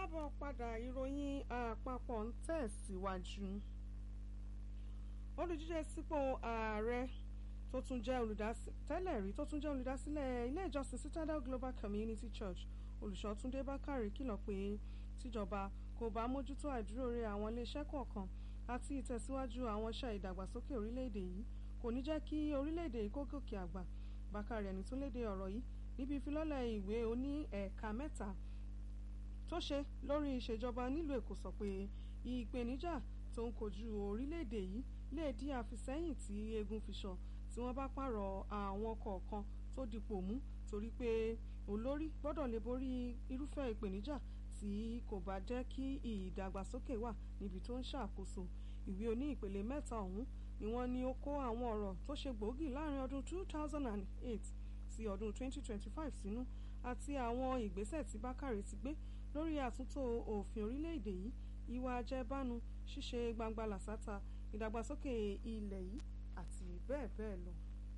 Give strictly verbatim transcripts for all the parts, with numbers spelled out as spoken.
káàbọ̀ padà. Ìròyìn àpapọ̀ ń tẹ̀síwájú. Olùdíje sípò ààrẹ tó tún jẹ́ olùdásílẹ̀ rí tó tún jẹ́ olùdásílẹ̀ ilé ìjọsìn Citadel Global Community Church Olùṣọ́túndé Bákàrè kìlọ̀ pé tíjọba kò bá mójútó àìdúróore àwọn iléeṣẹ́ kọ̀ọ̀kan àti ìtẹ̀síwájú àwọn iṣẹ́ ìdàgbàsókè orílẹ̀-èdè yìí kò ní jẹ́ kí orílẹ̀-èdè yìí kó gòkè àgbà. Bákàrè ẹni tó léde ọ̀rọ̀ yìí níbi ìfilọ́lẹ̀ ìwé oní ẹ̀ka mẹ́ta tó ṣe lórí ìṣèjọba nílùú Èkó sọ pé ìpèníjà tó ń kojú orílẹ̀-èdè yìí lè di àfisẹ́yìn tí eégún fi sọ tí wọ́n bá pààrọ̀ àwọn kọ̀ọ̀kan tó dipò mú, torí pé olórí gbọ́dọ̀ lè borí irúfẹ́ ìpèníjà tí kò bá jẹ́ kí ìdàgbàsókè wà níbi tó ń ṣàkóso. Ìwé oní ìpele mẹ́ta ọ̀hún ni wọ́n ní ó kó àwọn ọ̀rọ̀ tó ṣe gbòógì láàrin ọdún two thousand eight sí ọdún twenty twenty-five sínú àti àwọn ìgbésẹ̀ tí Bákàrè ti gbé lórí àtúntò òfin orílẹ̀-èdè yìí, ìwà àjẹbánu, ṣíṣe gbangba làṣàtà, ìdàgbàsókè ilẹ̀ yìí àti bẹ́ẹ̀ bẹ́ẹ̀ lọ.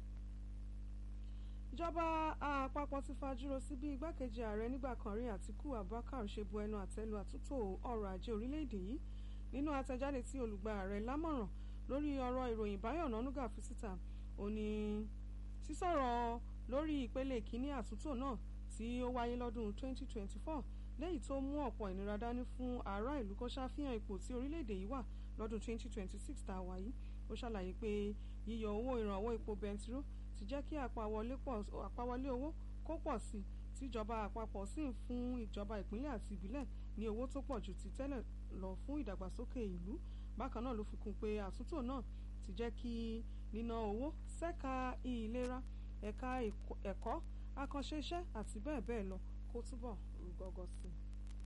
Ìjọba àpapọ̀ ti fajúro sí bí igbákejì ààrẹ nígbà kan rí Àtíkù Abubakar ṣe bu ẹnu àtẹ́lu àtúntò ọrọ̀ ajé orílẹ̀-èdè yìí. Nínú àtẹ̀jáde tí olùgbà ààrẹ lámọ̀ràn lórí ọ̀rọ̀ ìròyìn Báyọ̀ Ọ̀nànúgà fi síta, ó ní sísọ̀rọ̀ lórí ìpele ìkíní àtúntò náà tí ó wáyé lọ́dún twenty twenty-four lẹ́yìn tó mú ọ̀pọ̀ ìnira dání fún ará ìlú kó ṣàfihàn ipò tí orílẹ̀-èdè yìí wà lọ́dún twenty twenty-six tá a wà yìí. Ó ṣàlàyé pé yíyọ owó ìrànwọ́ epo bẹntiró ti jẹ́ kí àpawọlé owó kó pọ̀ sí i, tíjọba àpapọ̀ sì ń fún ìjọba ìpínlẹ̀ àti ìbílẹ̀ ní owó tó pọ̀ ju ti tẹ́lẹ̀ lọ fún ìdàgbàsókè ìlú. Bákan náà ló fi kún pé àtúntò náà ti jẹ́ kí níná owó ṣẹ́ka ìlera, ẹ̀ka ẹ̀kọ́, àkànṣe iṣẹ́ àti bẹ́ẹ̀ bẹ́ẹ̀ lọ kó túbọ̀ rúgọ́gọ́ sí i.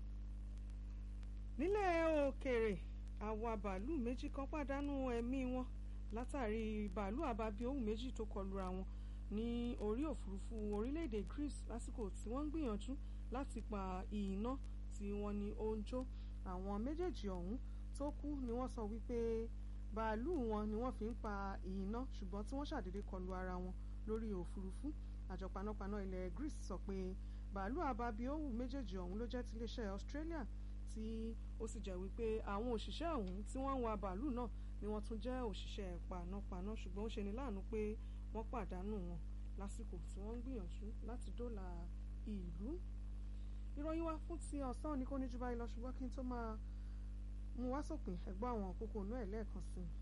Nílẹ̀ òkèèrè, àwa bàálù méjì kan pàdánù ẹ̀mí wọn látàrí bàálù àbábíòhùn méjì tó kọlura wọn ní orí òfurufú orílẹ̀-èdè Greece lásìkò tí wọ́n ń gbìyànjú láti pa iná tí wọ́n ní ó ń jó. Àwọn méjèèjì ọ̀hún tó kú ni wọ́n sọ wípé bàálù wọn ni wọ́n fi ń pa iná, ṣùgbọ́n tí wọ́n ṣàdédé kọlu ara wọn lórí òfurufú. Àjọ panápaná ilẹ̀ Greece sọ pé bàálù àbábíòhùn méjèèjì ọ̀hún ló jẹ́ tiléeṣẹ́ Australia, tí ó sì jẹ́ wípé àwọn òṣìṣẹ́ ọ̀hún tí wọ́n ń wa bàálù náà ni wọ́n tún jẹ́ òṣìṣẹ́ panápaná, ṣùgbọ́n ó ṣe ní láàánú pé wọ́n pàdánù wọn lásìkò tí wọ́n ń gbìyànjú láti dóòlà ìlú. Ìròyìn wa fún ti ọ̀sán ni kò ní jù báyìí lọ, ṣùgbọ́n kí n tó máa mú wá sópin ẹ̀gbọ́n àwọn kókó inú ẹ̀ lẹ́ẹ̀kan sí i.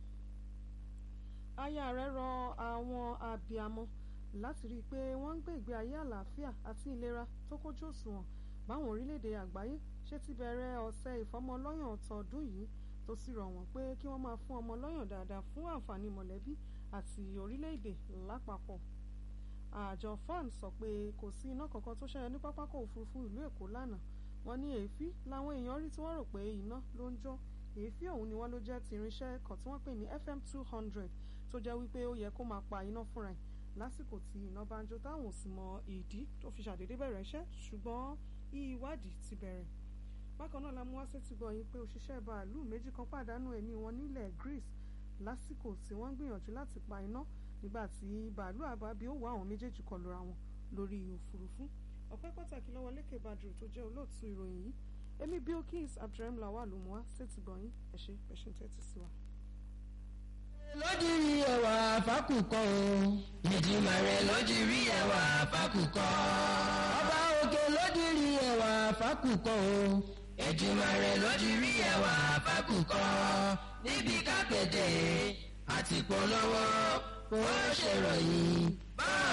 Aya rẹ̀ rọ àwọn abiyamọ láti rí i pé wọ́n ń gbé ìgbé ayé àlàáfíà àti ìlera tó kójú òṣùwọ̀n báwọn orílẹ̀-èdè àgbáyé ṣe ti bẹ̀rẹ̀ ọ̀sẹ̀ ìfọmọlọ́yàn tọdún yìí, tó sì rọ̀ wọ́n pé kí wọ́n máa fún ọmọ lọ́yàn dáadáa fún àǹfààní mọ̀lẹ́bí àti orílẹ̀-èdè lápapọ̀. Àjọ F A N sọ pé kò sí iná kankan tó ṣẹyọ ní pápákọ̀ òfurufú ìlú Èkó lánàá. Wọ́n ní èéfín làwọn èèyàn rí tí wọ́n rò pé iná ló ń jó. Èéfín ọ̀hún ni wọ́n ló jẹ́ ti irinṣẹ́ kan tí wọ́n pè ní F M two hundred tó jẹ́ wípé ó yẹ kó máa pa iná fúnra ẹ̀ lásìkò tí iná bá ń jó, táwọn ò sì mọ ìdí tó fi ṣàdédé bẹ̀rẹ̀ iṣẹ́, ṣùgbọ́n ìwádìí ti bẹ̀rẹ̀. Bákan náà la mú wá sétí gbọ́ yín pé òṣìṣẹ́ bàálù méjì kan pàdánù ẹ̀mí wọn nílẹ̀ Greece lásìkò tí wọ́n ń gbìyànjú láti pa iná nígbà tí bàálù àbábíòhùn àwọn méjèèjì kọlura wọn lórí òfurufú. Ọpẹ́ pàtàkì lọ́wọ́ Lékè Badru tó jẹ́ olóòtú ìròyìn yìí. Èmi Bilkis Abdulrahim Lawal ló mú wá sétí gbọ́ yín. ẹ ṣé ẹ ṣé ń tẹ́tí sí wa. lójúrí ẹwà fákùkọ o. ìjìmọ̀ rẹ̀ lójúrí ẹwà fákùkọ. ọba òkè lójúrí ẹwà fákùkọ o. ìjìmọ̀ rẹ̀ lójúrí ẹwà fákùkọ. níbi kápẹ́tẹ̀ àti polówó ó ṣèròyìn.